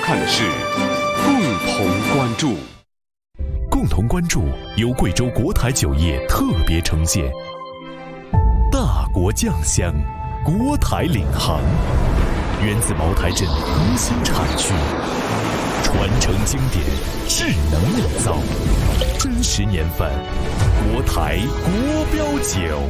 看的是共同关注。 共同关注由贵州国台酒业特别呈现。大国酱香，国台领航，源自茅台镇核心产区，传承经典，智能酿造，真实年份，国台国标酒。